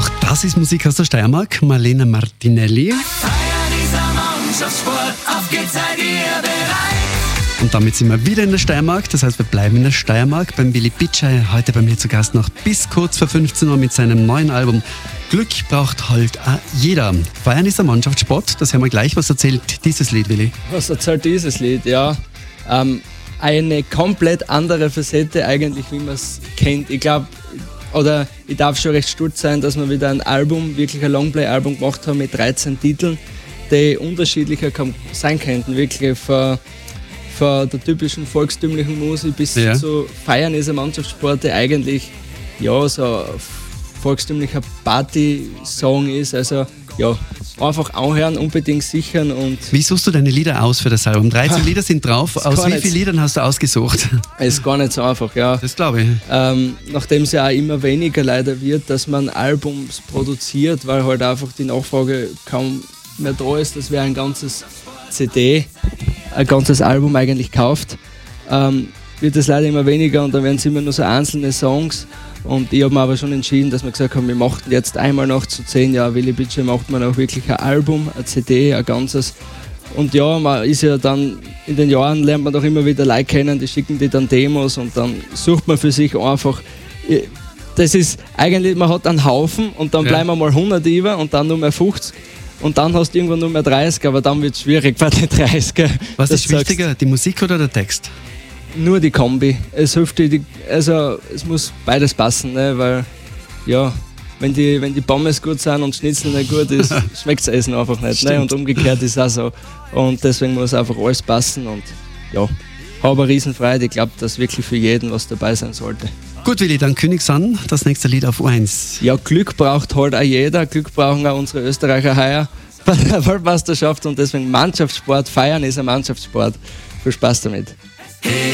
Auch das ist Musik aus der Steiermark. Marlene Martinelli. Feiern dieser Mannschaftssport, auf geht's, seid ihr bereit? Und damit sind wir wieder in der Steiermark. Das heißt, wir bleiben in der Steiermark beim Willi Bitschei. Heute bei mir zu Gast noch bis kurz vor 15 Uhr mit seinem neuen Album Glück braucht halt auch jeder. Feiern ist ein Mannschaftssport. Das hören wir gleich. Was erzählt dieses Lied, Willi? Was erzählt dieses Lied? Ja, eine komplett andere Facette eigentlich, wie man es kennt. Ich glaube, oder ich darf schon recht stolz sein, dass wir wieder ein Album, wirklich ein Longplay-Album gemacht haben mit 13 Titeln, die unterschiedlicher sein könnten. Wirklich von der typischen volkstümlichen Musik bis zu Feiern ist ein Mannschaftssport, der eigentlich ja, so ein volkstümlicher Party-Song ist. Also ja, einfach anhören, unbedingt sichern. Und wie suchst du deine Lieder aus für das Album? 13 Lieder sind drauf. Aus wie vielen Liedern hast du ausgesucht? Ist gar nicht so einfach, ja. Das glaube ich. Nachdem es ja auch immer weniger leider wird, dass man Albums produziert, weil halt einfach die Nachfrage kaum mehr da ist, dass wer ein ganzes CD, ein ganzes Album eigentlich kauft, wird es leider immer weniger und dann werden es immer nur so einzelne Songs. Und ich habe mir aber schon entschieden, dass wir gesagt haben, wir machen jetzt einmal nach zu 10 Jahren Willi Bitschei, macht man auch wirklich ein Album, ein CD, ein ganzes. Und ja, man ist ja dann, in den Jahren lernt man doch immer wieder Leute kennen, die schicken die dann Demos und dann sucht man für sich einfach. Das ist eigentlich, man hat einen Haufen und dann bleiben wir mal 100 über und dann nur mehr 50. Und dann hast du irgendwann nur mehr 30, aber dann wird es schwierig bei den 30. Was ist wichtiger, die Musik oder der Text? Nur die Kombi. Es hilft also es muss beides passen, ne? Weil ja, wenn die Pommes gut sind und Schnitzel nicht gut ist, schmeckt das Essen einfach nicht. Ne? Und umgekehrt ist es auch so. Und deswegen muss einfach alles passen und ja, habe eine Riesenfreude. Ich glaube, dass wirklich für jeden was dabei sein sollte. Gut, Willi, dann kündig's an. Das nächste Lied auf 1. Ja, Glück braucht halt auch jeder. Glück brauchen auch unsere Österreicher heuer bei der Weltmeisterschaft und deswegen Mannschaftssport. Feiern ist ein Mannschaftssport. Viel Spaß damit.